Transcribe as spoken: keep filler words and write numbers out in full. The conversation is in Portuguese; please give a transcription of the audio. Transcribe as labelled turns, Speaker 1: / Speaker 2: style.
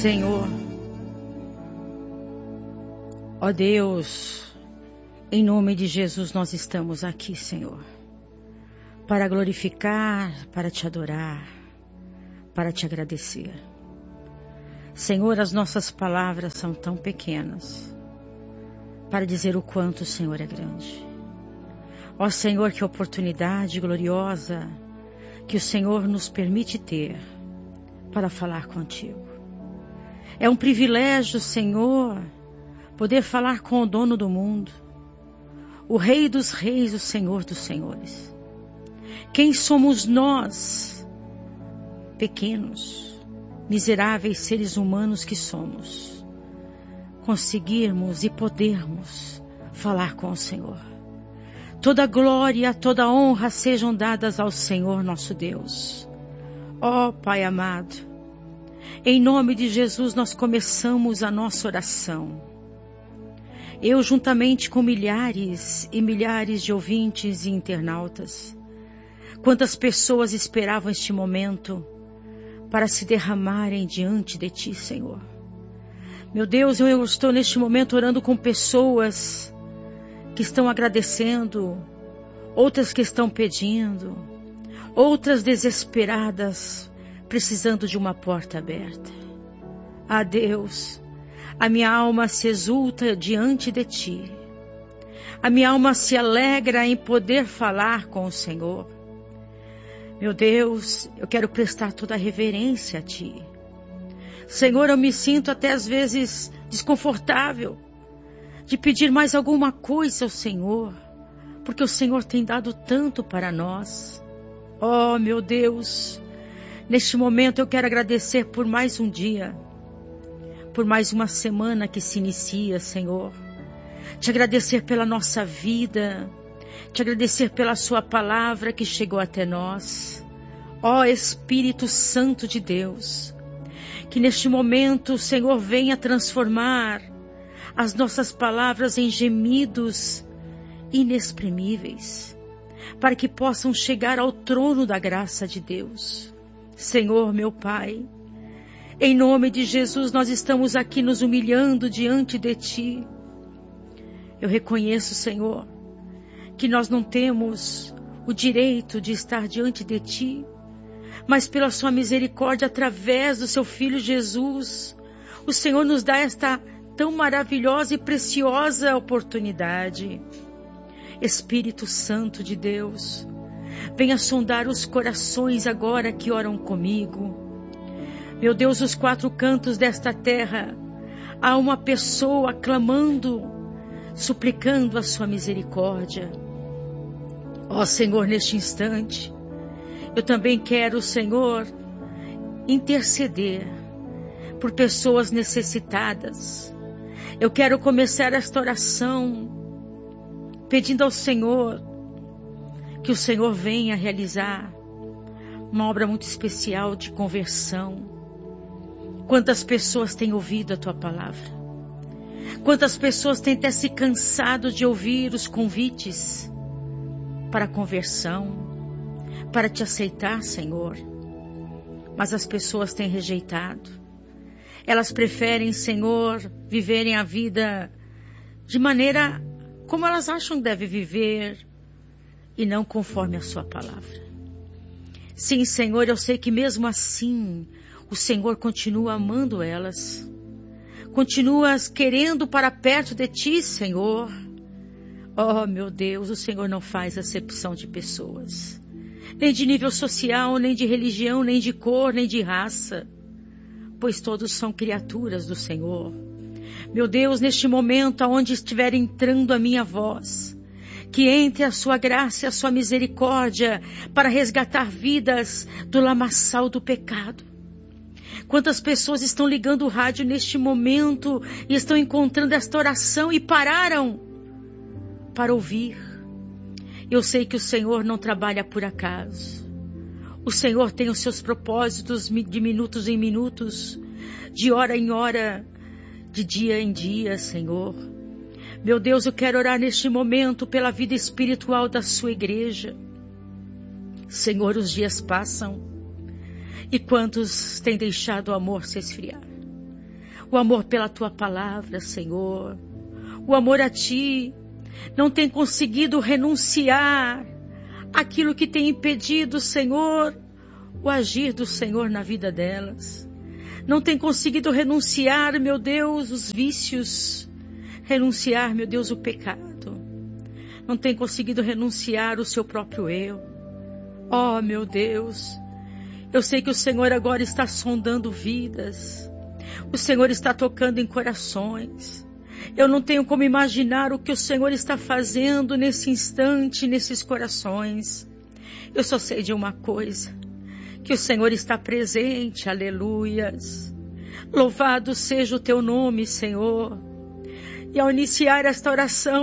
Speaker 1: Senhor, ó Deus, em nome de Jesus nós estamos aqui, Senhor, para glorificar, para te adorar, para te agradecer. Senhor, as nossas palavras são tão pequenas para dizer o quanto o Senhor é grande. Ó Senhor, que oportunidade gloriosa que o Senhor nos permite ter para falar contigo. É um privilégio, Senhor, poder falar com o dono do mundo, o Rei dos Reis, o Senhor dos Senhores. Quem somos nós, pequenos, miseráveis seres humanos que somos, conseguirmos e podermos falar com o Senhor? Toda glória, toda honra sejam dadas ao Senhor nosso Deus. Ó Pai amado, em nome de Jesus nós começamos a nossa oração. Eu, juntamente com milhares e milhares de ouvintes e internautas, quantas pessoas esperavam este momento para se derramarem diante de Ti, Senhor. Meu Deus, eu estou neste momento orando com pessoas que estão agradecendo, outras que estão pedindo, outras desesperadas, precisando de uma porta aberta. Ah, Deus, a minha alma se exulta diante de Ti. A minha alma se alegra em poder falar com o Senhor. Meu Deus, eu quero prestar toda a reverência a Ti. Senhor, eu me sinto até às vezes desconfortável de pedir mais alguma coisa ao Senhor, porque o Senhor tem dado tanto para nós. Oh, meu Deus, neste momento eu quero agradecer por mais um dia, por mais uma semana que se inicia, Senhor. Te agradecer pela nossa vida, te agradecer pela Sua palavra que chegou até nós. Ó Espírito Santo de Deus, que neste momento o Senhor venha transformar as nossas palavras em gemidos inexprimíveis, para que possam chegar ao trono da graça de Deus. Senhor, meu Pai, em nome de Jesus nós estamos aqui nos humilhando diante de Ti. Eu reconheço, Senhor, que nós não temos o direito de estar diante de Ti, mas pela Sua misericórdia, através do Seu Filho Jesus, o Senhor nos dá esta tão maravilhosa e preciosa oportunidade. Espírito Santo de Deus, venha sondar os corações agora que oram comigo. Meu Deus, os quatro cantos desta terra, há uma pessoa clamando, suplicando a Sua misericórdia. Ó Senhor, neste instante, eu também quero, Senhor, interceder por pessoas necessitadas. Eu quero começar esta oração pedindo ao Senhor que o Senhor venha realizar uma obra muito especial de conversão. Quantas pessoas têm ouvido a Tua palavra? Quantas pessoas têm até se cansado de ouvir os convites para a conversão, para Te aceitar, Senhor? Mas as pessoas têm rejeitado. Elas preferem, Senhor, viverem a vida de maneira como elas acham que devem viver e não conforme a Sua palavra. Sim, Senhor, eu sei que mesmo assim o Senhor continua amando elas, continua querendo para perto de Ti, Senhor. Oh, meu Deus, o Senhor não faz acepção de pessoas, nem de nível social, nem de religião, nem de cor, nem de raça, pois todos são criaturas do Senhor. Meu Deus, neste momento, aonde estiver entrando a minha voz, que entre a Sua graça e a Sua misericórdia para resgatar vidas do lamaçal do pecado. Quantas pessoas estão ligando o rádio neste momento e estão encontrando esta oração e pararam para ouvir. Eu sei que o Senhor não trabalha por acaso. O Senhor tem os seus propósitos de minutos em minutos, de hora em hora, de dia em dia, Senhor. Meu Deus, eu quero orar neste momento pela vida espiritual da Sua igreja. Senhor, os dias passam e quantos têm deixado o amor se esfriar? o amor pela tua palavra, Senhor, o amor a ti, não tem conseguido renunciar àquilo que tem impedido, Senhor, o agir do Senhor na vida delas. Não tem conseguido renunciar, meu Deus, os vícios, renunciar, meu Deus, o pecado. Não tem conseguido renunciar o seu próprio eu. Oh, meu Deus, eu sei que o Senhor agora está sondando vidas. O Senhor está tocando em corações. Eu não tenho como imaginar o que o Senhor está fazendo nesse instante, nesses corações. Eu só sei de uma coisa, que o Senhor está presente, aleluias. Louvado seja o teu nome, Senhor. E ao iniciar esta oração,